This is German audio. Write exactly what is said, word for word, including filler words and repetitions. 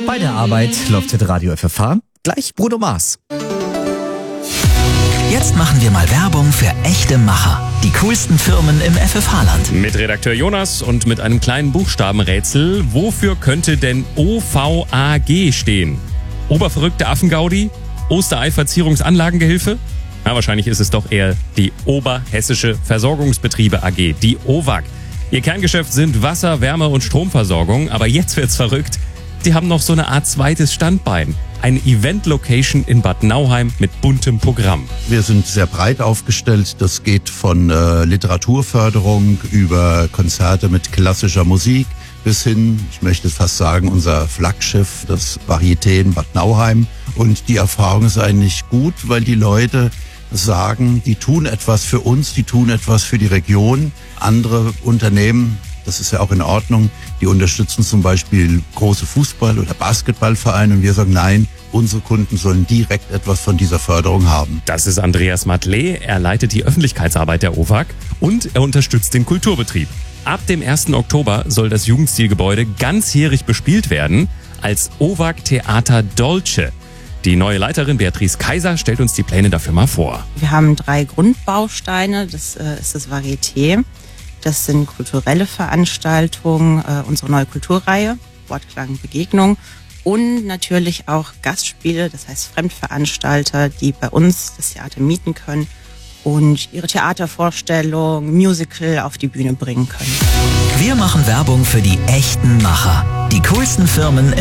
Bei der Arbeit läuft hier Radio F F H. Gleich Bruno Mars. Jetzt machen wir mal Werbung für echte Macher. Die coolsten Firmen im F F H-Land. Mit Redakteur Jonas und mit einem kleinen Buchstabenrätsel. Wofür könnte denn O V A G stehen? Oberverrückte Affengaudi? Ostereiverzierungsanlagengehilfe? Na, wahrscheinlich ist es doch eher die Oberhessische Versorgungsbetriebe A G, die O V A G. Ihr Kerngeschäft sind Wasser-, Wärme- und Stromversorgung, aber jetzt wird's verrückt. Die haben noch so eine Art zweites Standbein. Eine Event-Location in Bad Nauheim mit buntem Programm. Wir sind sehr breit aufgestellt. Das geht von äh, Literaturförderung über Konzerte mit klassischer Musik bis hin, ich möchte fast sagen, unser Flaggschiff, das Varieté in Bad Nauheim. Und die Erfahrung ist eigentlich gut, weil die Leute sagen, die tun etwas für uns, die tun etwas für die Region. Andere Unternehmen, das ist ja auch in Ordnung, die unterstützen zum Beispiel große Fußball- oder Basketballvereine und wir sagen, nein, unsere Kunden sollen direkt etwas von dieser Förderung haben. Das ist Andreas Matlé, er leitet die Öffentlichkeitsarbeit der O V A G und er unterstützt den Kulturbetrieb. Ab dem ersten Oktober soll das Jugendstilgebäude ganzjährig bespielt werden als O V A G Theater Dolce. Die neue Leiterin Beatrice Kaiser stellt uns die Pläne dafür mal vor. Wir haben drei Grundbausteine, das äh, ist das Varieté. Das sind kulturelle Veranstaltungen, äh, unsere neue Kulturreihe, Wortklang Begegnung und natürlich auch Gastspiele, das heißt Fremdveranstalter, die bei uns das Theater mieten können und ihre Theatervorstellung, Musical auf die Bühne bringen können. Wir machen Werbung für die echten Macher. Die coolsten Firmen im